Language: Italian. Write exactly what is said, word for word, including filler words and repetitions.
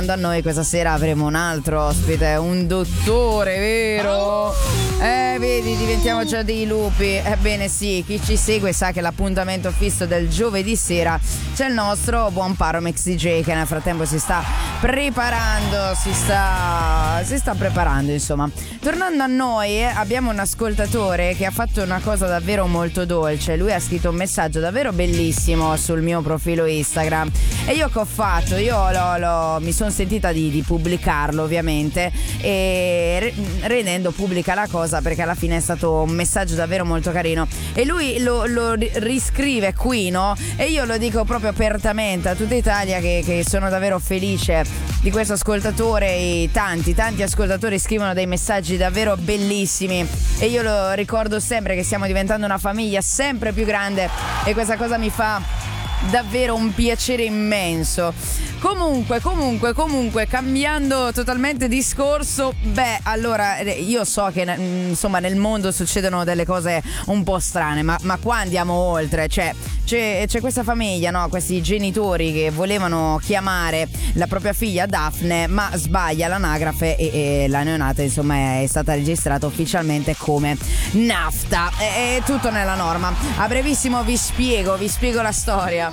Da noi questa sera avremo un altro ospite, un dottore, vero? Eh, vedi, diventiamo già dei lupi. Ebbene sì, chi ci segue sa che l'appuntamento fisso del giovedì sera c'è il nostro buon Paromex D J che nel frattempo si sta preparando, si sta, si sta preparando insomma. Tornando a noi, abbiamo un ascoltatore che ha fatto una cosa davvero molto dolce. Lui ha scritto un messaggio davvero bellissimo sul mio profilo Instagram e io che ho fatto? Io lo, lo, mi sono sentita di, di pubblicarlo ovviamente e re, rendendo pubblica la cosa perché alla fine è stato un messaggio davvero molto carino e lui lo, lo riscrive qui, no? E io lo dico proprio apertamente a tutta Italia che, che sono davvero felice di questo ascoltatore e tanti tanti ascoltatori scrivono dei messaggi davvero bellissimi e io lo ricordo sempre che stiamo diventando una famiglia sempre più grande e questa cosa mi fa davvero un piacere immenso. Comunque, comunque, comunque, cambiando totalmente discorso, beh, allora io so che insomma nel mondo succedono delle cose un po' strane, ma, ma qua andiamo oltre, cioè c'è, c'è questa famiglia, no? Questi genitori che volevano chiamare la propria figlia Daphne, ma sbaglia l'anagrafe e, e la neonata insomma è stata registrata ufficialmente come Nafta. È, è tutto nella norma. A brevissimo vi spiego, vi spiego la storia.